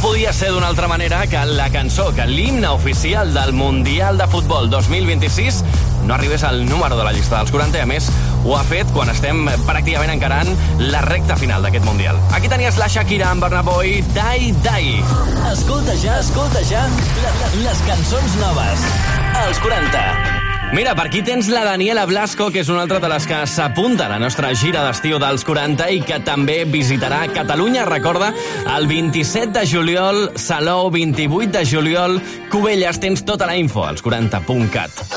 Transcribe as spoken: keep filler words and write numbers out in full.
podia ser d'una altra manera que la cançó, que l'himne oficial del Mundial de Futbol dos mil vint-i-sis no arribés al número de la llista dels quaranta, i a més ho ha fet quan estem pràcticament encarant la recta final d'aquest Mundial. Aquí tenies la Shakira amb Burna Boy, Die Die. Escolta ja, escolta ja les cançons noves als quaranta. Mira, per aquí tens la Daniela Blasco, que és una altra de les que s'apunta a la nostra gira d'estiu dels quaranta i que també visitarà Catalunya. Recorda, el vint-i-set de juliol, Salou, vint-i-vuit de juliol, Cubelles. Tens tota la info als quaranta punt cat.